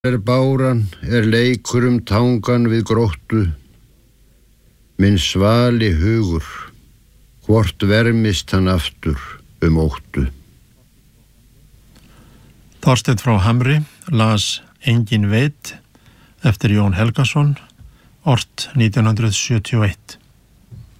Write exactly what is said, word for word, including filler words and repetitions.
Er báran, er leikur um tangan við gróttu, minn svali hugur, hvort vermist hann aftur um óttu. Þorsteinn frá Hamri las Engin veit eftir Jón Helgason, ort nítján hundruð sjötíu og eitt.